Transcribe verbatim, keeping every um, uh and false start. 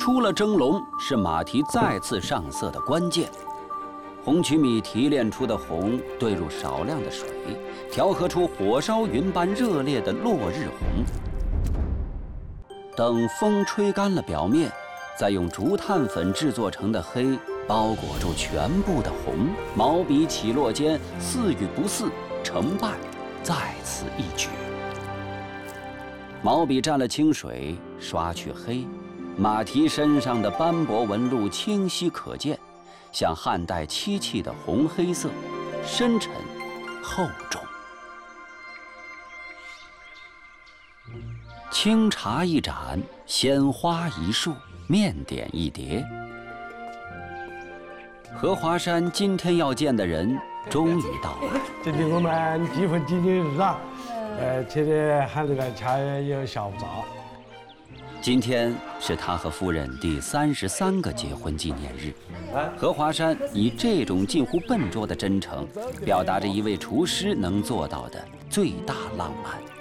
出了蒸笼是马蹄再次上色的关键。红曲米提炼出的红兑入少量的水，调和出火烧云般热烈的落日红。等风吹干了表面，再用竹炭粉制作成的黑包裹住全部的红，毛笔起落间似与不似，成败在此一举。毛笔蘸了清水，刷去黑，马蹄身上的斑驳纹路清晰可见，像汉代漆器的红黑色，深沉厚重。清茶一盏，鲜花一束，面点一碟。荷华山今天要见的人终于到了。 今天我们结婚纪念日啊，呃，这里喊这个茶有下午茶。 今天是他和夫人第三十三个结婚纪念日。荷华山以这种近乎笨拙的真诚，表达着一位厨师能做到的最大浪漫。